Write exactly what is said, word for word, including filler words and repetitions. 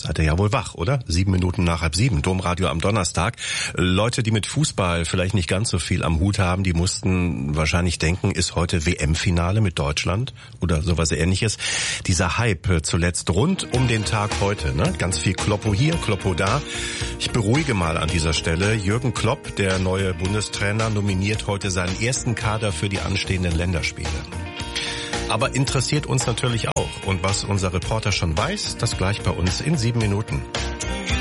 seid ihr ja wohl wach, oder? Sieben Minuten nach halb sieben, Domradio am Donnerstag. Leute, die mit Fußball vielleicht nicht ganz so viel am Hut haben, die mussten wahrscheinlich denken, ist heute W M-Finale mit Deutschland oder sowas Ähnliches. Dieser Hype zuletzt rund um den Tag heute, ne? Ganz viel Kloppo hier, Kloppo da. Ich beruhige mal an dieser Stelle. Jürgen Klopp, der neue Bundestrainer, nominiert heute seinen ersten Kader für die anstehenden Länderspiele. Aber interessiert uns natürlich auch. Und was unser Reporter schon weiß, das gleich bei uns in sieben Minuten.